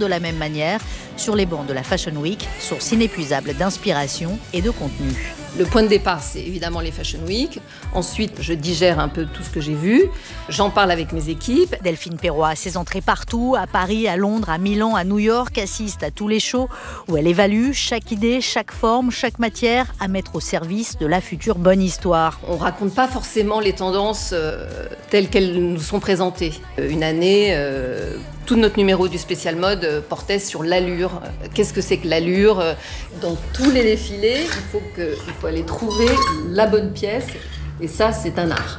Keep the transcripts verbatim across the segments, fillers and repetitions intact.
de la même manière sur les bancs de la Fashion Week, source inépuisable d'inspiration et de contenu. Le point de départ, c'est évidemment les Fashion Week. Ensuite, je digère un peu tout ce que j'ai vu. J'en parle avec mes équipes. Delphine Perrois a ses entrées partout, à Paris, à Londres, à Milan, à New York, assiste à tous les shows où elle évalue chaque idée, chaque forme, chaque matière à mettre au service de la future bonne histoire. On ne raconte pas forcément les tendances euh, telles qu'elles nous sont présentées. Une année, euh, tout notre numéro du spécial mode euh, portait sur l'allure. Qu'est-ce que c'est que l'allure ? Dans tous les défilés, il faut, que, il faut aller trouver la bonne pièce. Et ça, c'est un art.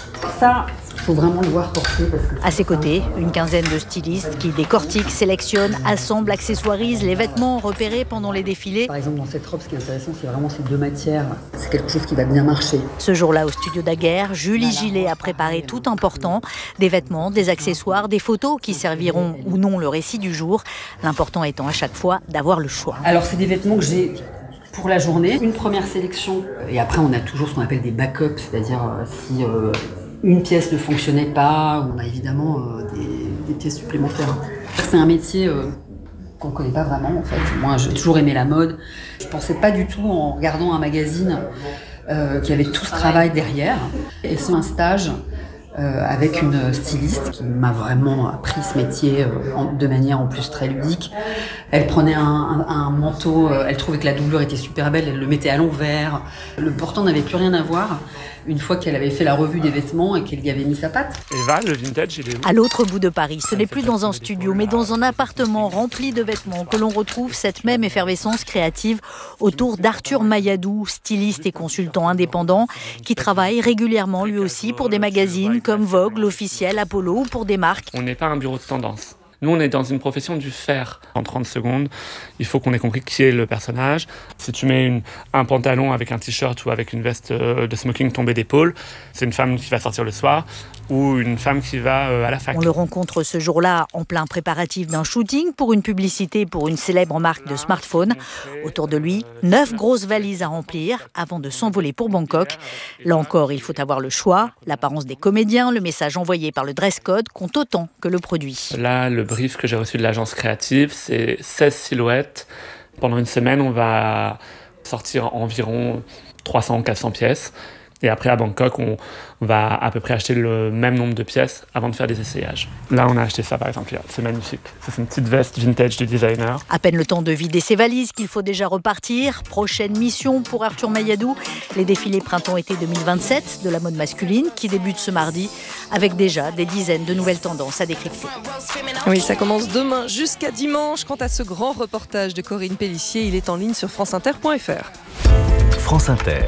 Ça, il faut vraiment le voir porter. Parce que à ses côtés, une quinzaine de stylistes qui décortiquent, sélectionnent, assemblent, accessoirisent les vêtements repérés pendant les défilés. Par exemple, dans cette robe, ce qui est intéressant, c'est vraiment ces deux matières. C'est quelque chose qui va bien marcher. Ce jour-là, au studio Daguerre, Julie Gillet a préparé tout un portant. Des vêtements, des accessoires, des photos qui serviront ou non le récit du jour. L'important étant à chaque fois d'avoir le choix. Alors, c'est des vêtements que j'ai pour la journée. Une première sélection. Et après, on a toujours ce qu'on appelle des backups. C'est-à-dire, euh, si... Euh, une pièce ne fonctionnait pas, on a évidemment euh, des, des pièces supplémentaires. C'est un métier euh, qu'on ne connaît pas vraiment en fait. Moi j'ai toujours aimé la mode. Je ne pensais pas du tout en regardant un magazine euh, qu'il y avait tout ce travail derrière. Et c'est un stage euh, avec une styliste qui m'a vraiment appris ce métier euh, en, de manière en plus très ludique. Elle prenait un, un, un manteau, euh, elle trouvait que la doublure était super belle, elle le mettait à l'envers. Le portant n'avait plus rien à voir une fois qu'elle avait fait la revue des vêtements et qu'elle y avait mis sa patte. Eva, le vintage, il est où ? À l'autre bout de Paris, ce n'est plus dans un studio, mais dans un appartement rempli de vêtements que l'on retrouve cette même effervescence créative autour d'Arthur Mayadou, styliste et consultant indépendant, qui travaille régulièrement lui aussi pour des magazines comme Vogue, l'Officiel, Apollo ou pour des marques. On n'est pas un bureau de tendance. Nous, on est dans une profession du faire. En trente secondes, il faut qu'on ait compris qui est le personnage. Si tu mets une, un pantalon avec un t-shirt ou avec une veste de smoking tombée d'épaule, c'est une femme qui va sortir le soir ou une femme qui va euh, à la fac. On le rencontre ce jour-là en plein préparatif d'un shooting pour une publicité pour une célèbre marque de smartphone. Autour de lui, neuf grosses valises à remplir avant de s'envoler pour Bangkok. Là encore, il faut avoir le choix. L'apparence des comédiens, le message envoyé par le dress code compte autant que le produit. Là, le brief que j'ai reçu de l'agence créative, c'est seize silhouettes. Pendant une semaine, on va sortir environ trois cents à quatre cents pièces. Et après, à Bangkok, on va à peu près acheter le même nombre de pièces avant de faire des essayages. Là, on a acheté ça, par exemple. C'est magnifique. C'est une petite veste vintage du designer. À peine le temps de vider ses valises qu'il faut déjà repartir. Prochaine mission pour Arthur Mayadou. Les défilés printemps-été deux mille vingt-sept de la mode masculine qui débute ce mardi avec déjà des dizaines de nouvelles tendances à décrypter. Oui, ça commence demain jusqu'à dimanche. Quant à ce grand reportage de Corinne Pellissier, il est en ligne sur franceinter point f r. France Inter.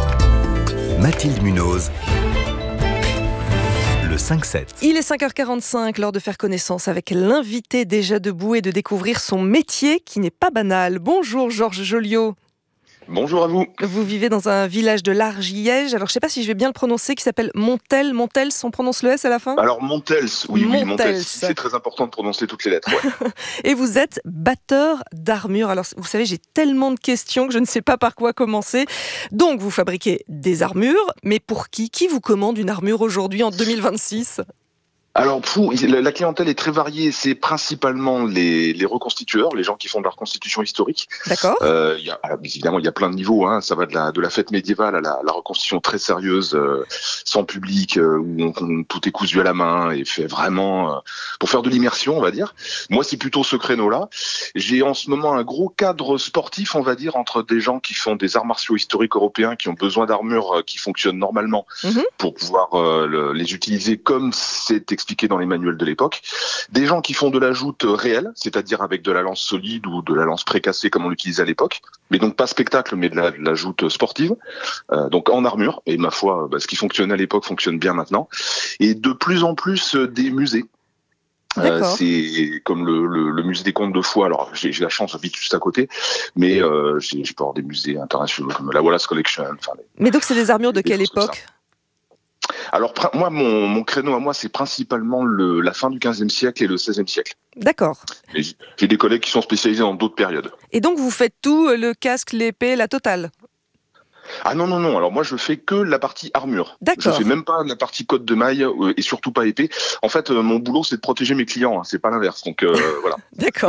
Mathilde Munoz, le cinq sept. Il est cinq heures quarante-cinq, l'heure de faire connaissance avec l'invité déjà debout et de découvrir son métier qui n'est pas banal. Bonjour Georges Joliot. Bonjour à vous. Vous vivez dans un village de l'Argiège, alors je ne sais pas si je vais bien le prononcer, qui s'appelle Montels. Montels, on prononce le S à la fin ? Alors Montels, oui, Montels. oui, Montels. C'est très important de prononcer toutes les lettres. Ouais. Et vous êtes batteur d'armure. Alors vous savez, j'ai tellement de questions que je ne sais pas par quoi commencer. Donc vous fabriquez des armures, mais pour qui ? Qui vous commande une armure aujourd'hui en deux mille vingt-six ? Alors, pour, la clientèle est très variée. C'est principalement les, les reconstitueurs, les gens qui font de la reconstitution historique. D'accord. Euh, il y a, évidemment, il y a plein de niveaux. Hein. Ça va de la, de la fête médiévale à la, la reconstitution très sérieuse, euh, sans public, euh, où on, on, tout est cousu à la main et fait vraiment euh, pour faire de l'immersion, on va dire. Moi, c'est plutôt ce créneau-là. J'ai en ce moment un gros cadre sportif, on va dire, entre des gens qui font des arts martiaux historiques européens, qui ont besoin d'armures euh, qui fonctionnent normalement mm-hmm. pour pouvoir euh, le, les utiliser comme c'est expliqué dans les manuels de l'époque, des gens qui font de la joute réelle, c'est-à-dire avec de la lance solide ou de la lance précassée comme on l'utilisait à l'époque, mais donc pas spectacle, mais de la, de la joute sportive, euh, donc en armure, et ma foi, bah, ce qui fonctionnait à l'époque fonctionne bien maintenant, et de plus en plus euh, des musées. Euh, c'est comme le, le, le musée des Contes de Foix. Alors j'ai, j'ai la chance, j'habite juste à côté, mais euh, j'ai, je peux avoir des musées internationaux comme la Wallace Collection. Enfin, les, mais donc c'est des armures de quelle époque ? Alors moi, mon, mon créneau à moi, c'est principalement le, la fin du quinzième siècle et le seizième siècle. D'accord. Et j'ai des collègues qui sont spécialisés dans d'autres périodes. Et donc vous faites tout, le casque, l'épée, la totale ? Ah non, non, non. Alors moi, je fais que la partie armure. D'accord. Je fais même pas la partie cotte de maille euh, et surtout pas épée. En fait, euh, mon boulot, c'est de protéger mes clients. Hein, c'est pas l'inverse. Donc euh, voilà. D'accord.